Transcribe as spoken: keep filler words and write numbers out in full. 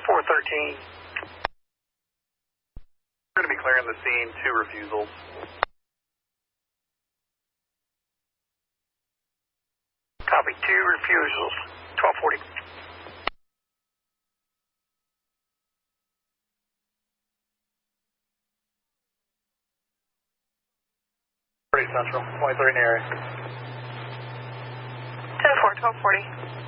four thirteen. We're going to be clearing the scene, two refusals. Copy, two refusals, twelve forty. Pretty Central, twenty-three in the area. ten four, twelve forty.